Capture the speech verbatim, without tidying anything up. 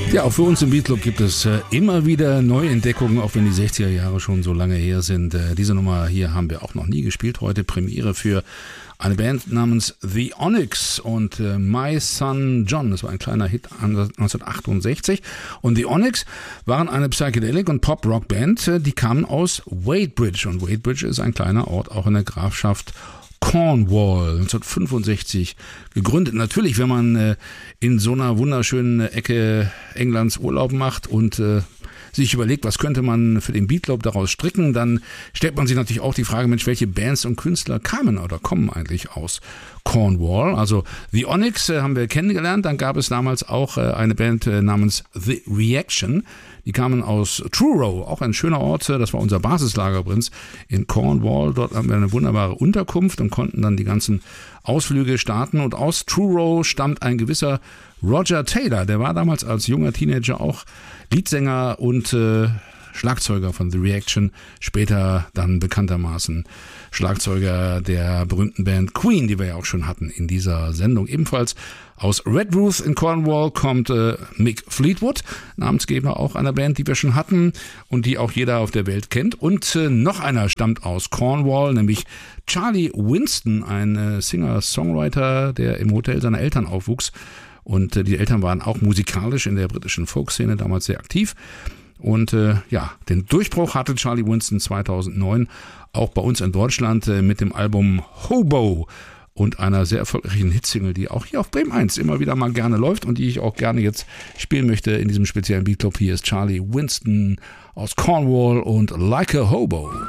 Ja, auch für uns im Beatclub gibt es äh, immer wieder Neuentdeckungen, auch wenn die sechziger Jahre schon so lange her sind. Äh, diese Nummer hier haben wir auch noch nie gespielt. Heute Premiere für eine Band namens The Onyx und äh, My Son John. Das war ein kleiner Hit neunzehnhundertachtundsechzig. Und The Onyx waren eine Psychedelic- und Pop-Rock-Band. Äh, die kamen aus Wadebridge. Und Wadebridge ist ein kleiner Ort, auch in der Grafschaft Cornwall, neunzehnhundertfünfundsechzig gegründet. Natürlich, wenn man äh, in so einer wunderschönen Ecke Englands Urlaub macht und äh, sich überlegt, was könnte man für den Beatclub daraus stricken, dann stellt man sich natürlich auch die Frage, Mensch, welche Bands und Künstler kamen oder kommen eigentlich aus Cornwall? Also The Onyx äh, haben wir kennengelernt, dann gab es damals auch äh, eine Band äh, namens The Reaction. Die kamen aus Truro, auch ein schöner Ort, das war unser Basislager übrigens in Cornwall. Dort haben wir eine wunderbare Unterkunft und konnten dann die ganzen Ausflüge starten. Und aus Truro stammt ein gewisser Roger Taylor, der war damals als junger Teenager auch Leadsänger und äh, Schlagzeuger von The Reaction, später dann bekanntermaßen Schlagzeuger der berühmten Band Queen, die wir ja auch schon hatten in dieser Sendung. Ebenfalls aus Redruth in Cornwall kommt äh, Mick Fleetwood, Namensgeber auch einer Band, die wir schon hatten und die auch jeder auf der Welt kennt. Und äh, noch einer stammt aus Cornwall, nämlich Charlie Winston, ein äh, Singer-Songwriter, der im Hotel seiner Eltern aufwuchs. Und äh, die Eltern waren auch musikalisch in der britischen Folkszene damals sehr aktiv. Und äh, ja, den Durchbruch hatte Charlie Winston zweitausendneun auch bei uns in Deutschland äh, mit dem Album Hobo und einer sehr erfolgreichen Hitsingle, die auch hier auf Bremen eins immer wieder mal gerne läuft und die ich auch gerne jetzt spielen möchte in diesem speziellen Beatclub. Hier ist Charlie Winston aus Cornwall und Like a Hobo.